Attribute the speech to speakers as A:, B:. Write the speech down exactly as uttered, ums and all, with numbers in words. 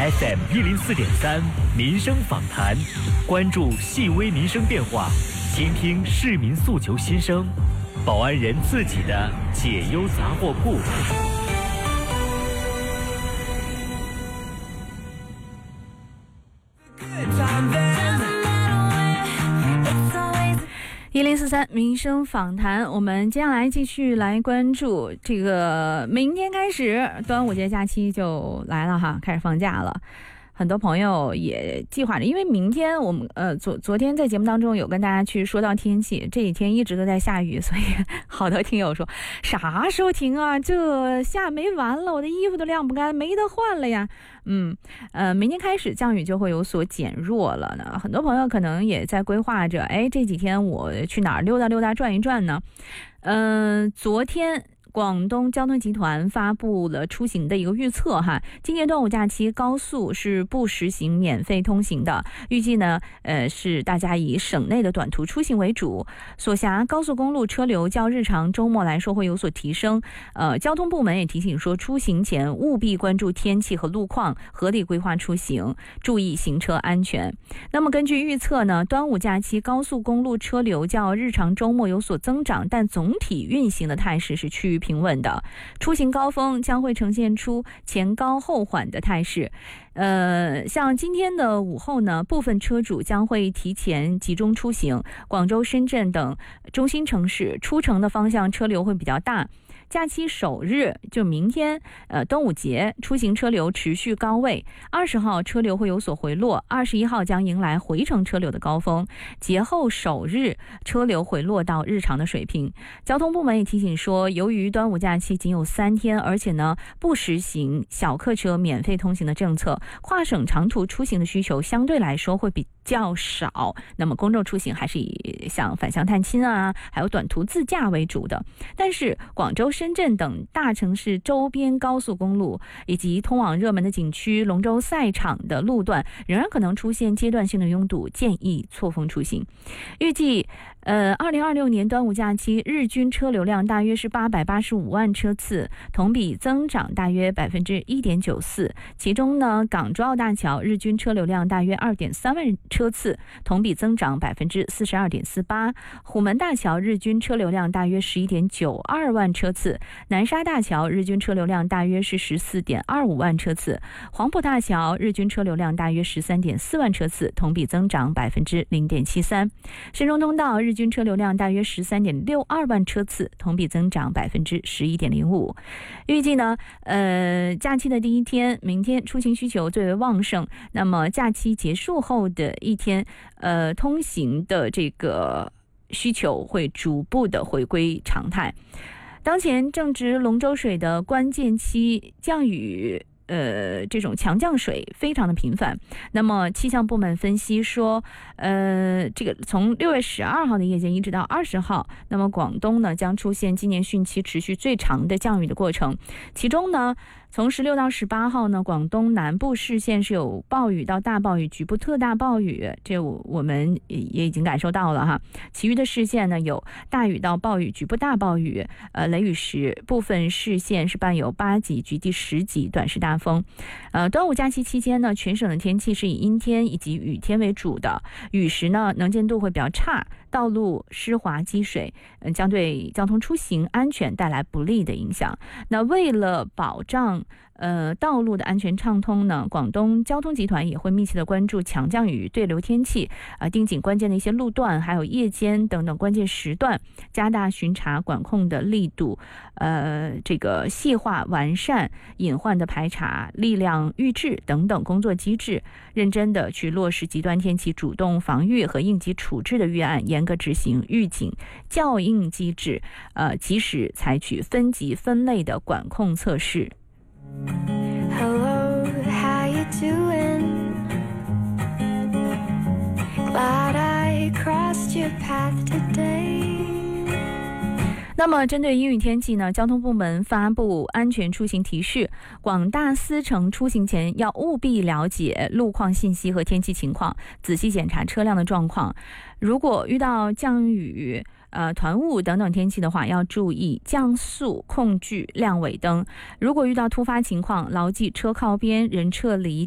A: F M 一零四点三民生访谈，关注细微民生变化，倾听市民诉求心声，保安人自己的解忧杂货铺。
B: 一零四三民生访谈，我们接下来继续来关注这个，明天开始端午节假期就来了哈，开始放假了。很多朋友也计划着，因为明天我们呃昨昨天在节目当中有跟大家去说到天气，这几天一直都在下雨，所以好多听友说啥时候停啊？这下没完了，我的衣服都晾不干，没得换了呀。嗯，呃，明天开始降雨就会有所减弱了呢。很多朋友可能也在规划着，哎，这几天我去哪儿溜达溜达转一转呢？嗯、呃，昨天广东交通集团发布了出行的一个预测哈，今年端午假期高速是不实行免费通行的，预计呢，呃，是大家以省内的短途出行为主，所辖高速公路车流较日常周末来说会有所提升。呃，交通部门也提醒说，出行前务必关注天气和路况，合理规划出行，注意行车安全。那么根据预测呢，端午假期高速公路车流较日常周末有所增长，但总体运行的态势是趋于平稳的，出行高峰将会呈现出前高后缓的态势。呃，像今天的午后呢，部分车主将会提前集中出行，广州、深圳等中心城市出城的方向车流会比较大。假期首日就明天，呃，端午节出行车流持续高位，二十号车流会有所回落，二十一号将迎来回程车流的高峰，节后首日车流回落到日常的水平。交通部门也提醒说，由于端午假期仅有三天，而且呢不实行小客车免费通行的政策，跨省长途出行的需求相对来说会比较少，那么公众出行还是以像返乡探亲啊，还有短途自驾为主的。但是广州、深圳等大城市周边高速公路以及通往热门的景区、龙舟赛场的路段仍然可能出现阶段性的拥堵，建议错峰出行。预计呃，二零二六年端午假期日均车流量大约是八百八十五万车次，同比增长大约百分之一点九四。其中呢，港珠澳大桥日均车流量大约二点三万车次，同比增长百分之四十二点四八。虎门大桥日均车流量大约十一点九二万车次，南沙大桥日均车流量大约是十四点二五万车次，黄埔大桥日均车流量大约十三点四万车次，同比增长百分之零点七三。深中通道日均车流量大约十三点六二万车次，同比增长百分之十一点零五。预计呢，呃，假期的第一天，明天出行需求最为旺盛。那么假期结束后的一天，呃，通行的这个需求会逐步的回归常态。当前正值龙舟水的关键期，降雨呃，这种强降水非常的频繁。那么气象部门分析说，呃，这个从六月十二号的夜间一直到二十号，那么广东呢将出现今年汛期持续最长的降雨的过程。其中呢，从十六到十八号呢，广东南部市县是有暴雨到大暴雨，局部特大暴雨，这我们也已经感受到了哈。其余的市县呢有大雨到暴雨，局部大暴雨，呃，雷雨时部分市县是伴有八级局第十级短时大风。呃，端午假期期间呢，全省的天气是以阴天以及雨天为主的，雨时呢能见度会比较差，道路湿滑积水，嗯，将对交通出行安全带来不利的影响。那为了保障呃道路的安全畅通呢，广东交通集团也会密切的关注强降雨对流天气，呃，盯紧关键的一些路段，还有夜间等等关键时段，加大巡查管控的力度，呃，这个细化完善隐患的排查、力量预置等等工作机制，认真的去落实极端天气主动防御和应急处置的预案，严格执行预警校应机制，呃，及时采取分级分类的管控措施。
C: Hello, how you doing? Glad I crossed your path today.
B: 那么针对阴雨天气呢，交通部门发布安全出行提示，广大司乘出行前要务必了解路况信息和天气情况，仔细检查车辆的状况。如果遇到降雨、呃团雾等等天气的话，要注意降速、控距、亮尾灯。如果遇到突发情况，牢记车靠边、人撤离